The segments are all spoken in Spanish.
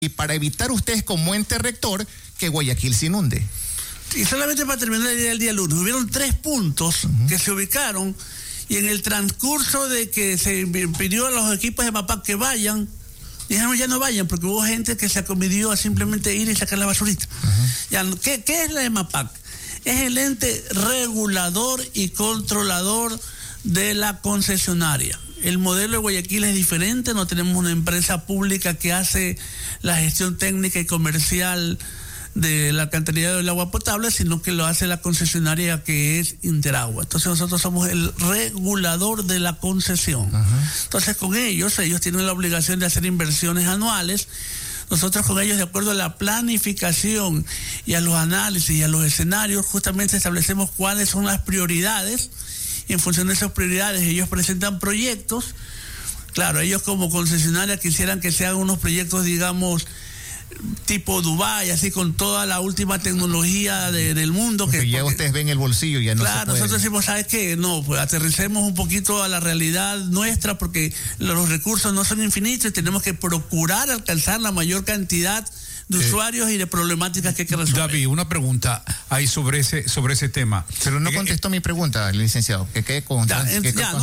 y para evitar ustedes como ente rector que Guayaquil se inunde? Y solamente para terminar el día lunes, hubieron 3 puntos que se ubicaron, y en el transcurso de que se pidió a los equipos de MAPAC que vayan, dijeron ya no vayan, porque hubo gente que se acometió a simplemente ir y sacar la basurita. Ya, ¿qué es la MAPAC? Es el ente regulador y controlador de la concesionaria. El modelo de Guayaquil es diferente, no tenemos una empresa pública que hace la gestión técnica y comercial de la alcantarillado del agua potable, sino que lo hace la concesionaria, que es Interagua. Entonces nosotros somos el regulador de la concesión. Entonces con ellos tienen la obligación de hacer inversiones anuales. Nosotros con ellos, de acuerdo a la planificación y a los análisis y a los escenarios, justamente establecemos cuáles son las prioridades, y en función de esas prioridades ellos presentan proyectos. Claro, ellos como concesionaria quisieran que se hagan unos proyectos, digamos, tipo Dubái, así con toda la última tecnología del mundo. Porque ya ustedes ven el bolsillo, ya no se puede. Nosotros decimos, ¿sabes qué? No, pues aterricemos un poquito a la realidad nuestra, porque los recursos no son infinitos y tenemos que procurar alcanzar la mayor cantidad de usuarios y de problemáticas que hay que resolver. David, una pregunta ahí sobre ese tema. Pero no contestó mi pregunta, licenciado. Que quede constancia.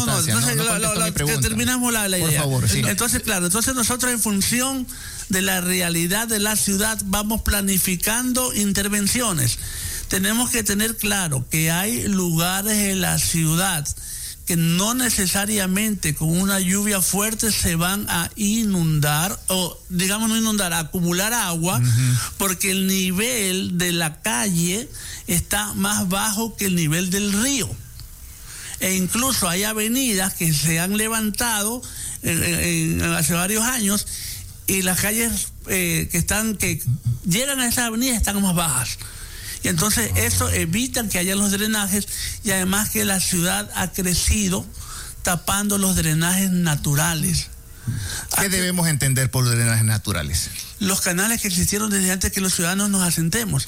Entonces terminamos la idea. Por favor, sí. Entonces, claro, entonces nosotros en función de la realidad de la ciudad vamos planificando intervenciones. Tenemos que tener claro que hay lugares en la ciudad que no necesariamente con una lluvia fuerte se van a inundar, o digamos no inundar, a acumular agua, porque el nivel de la calle está más bajo que el nivel del río. E incluso hay avenidas que se han levantado hace varios años, y las calles que llegan a esas avenidas están más bajas. Y entonces eso evita que haya los drenajes, y además que la ciudad ha crecido tapando los drenajes naturales. ¿Qué debemos entender por los drenajes naturales? Los canales que existieron desde antes que los ciudadanos nos asentemos.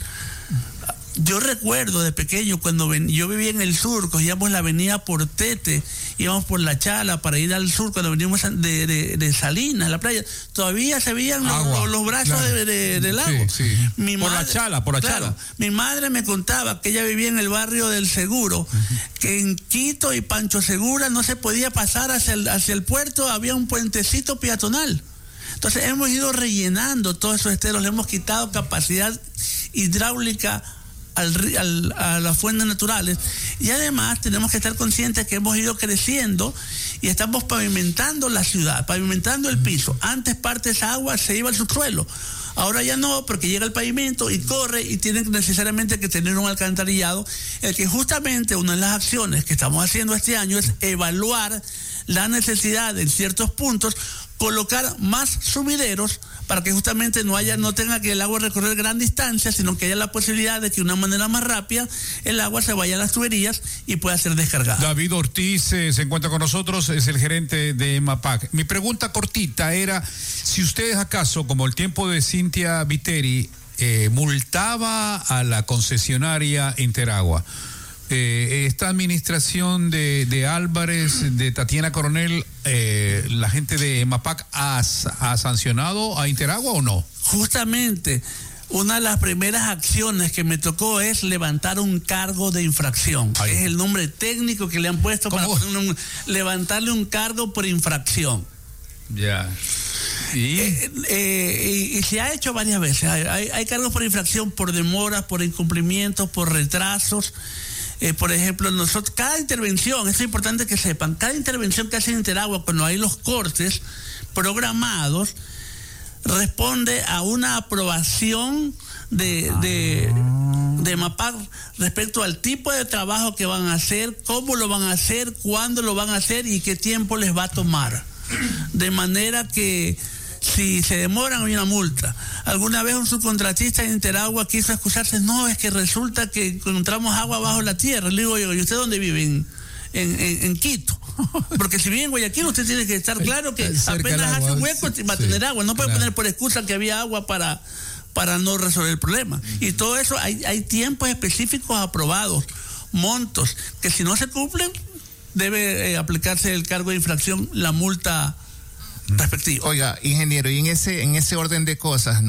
Yo recuerdo de pequeño, cuando yo vivía en el sur, cogíamos la avenida Portete, íbamos por La Chala para ir al sur, cuando veníamos de Salinas, la playa, todavía se veían los brazos, claro, del lago. Sí. Por La Chala. Mi madre me contaba que ella vivía en el barrio del Seguro, que en Quito y Pancho Segura no se podía pasar hacia el puerto, había un puentecito peatonal. Entonces hemos ido rellenando todos esos esteros, le hemos quitado capacidad hidráulica a las fuentes naturales, y además tenemos que estar conscientes que hemos ido creciendo y estamos pavimentando la ciudad, pavimentando el piso. Antes parte de esa agua se iba al subsuelo, ahora ya no, porque llega el pavimento y corre, y tienen necesariamente que tener un alcantarillado, el que justamente una de las acciones que estamos haciendo este año es evaluar la necesidad de en ciertos puntos colocar más sumideros, para que justamente no tenga que el agua recorrer gran distancia, sino que haya la posibilidad de que de una manera más rápida el agua se vaya a las tuberías y pueda ser descargada. David Ortiz se encuentra con nosotros, es el gerente de MAPAC. Mi pregunta cortita era si ustedes acaso, como el tiempo de Cintia Viteri, multaba a la concesionaria Interagua. Esta administración de Álvarez, de Tatiana Coronel, la gente de MAPAC ha sancionado a Interagua o no? Justamente, una de las primeras acciones que me tocó es levantar un cargo de infracción. Es el nombre técnico que le han puesto para levantarle un cargo por infracción. Ya. Y se ha hecho varias veces. Hay cargos por infracción, por demoras, por incumplimientos, por retrasos. Por ejemplo, nosotros, cada intervención, es importante que sepan, cada intervención que hace Interagua cuando hay los cortes programados, responde a una aprobación de MAPAC respecto al tipo de trabajo que van a hacer, cómo lo van a hacer, cuándo lo van a hacer y qué tiempo les va a tomar. De manera que si se demoran hay una multa. Alguna vez un subcontratista de Interagua quiso excusarse, no, es que resulta que encontramos agua bajo la tierra. Le digo yo, ¿y usted dónde vive? En Quito. Porque si vive en Guayaquil, usted tiene que estar claro que apenas hace un hueco va a tener agua. No puede poner por excusa que había agua para no resolver el problema. Y todo eso, hay tiempos específicos aprobados, montos, que si no se cumplen, debe aplicarse el cargo de infracción, la multa respectivos. Oiga, ingeniero, y en ese orden de cosas,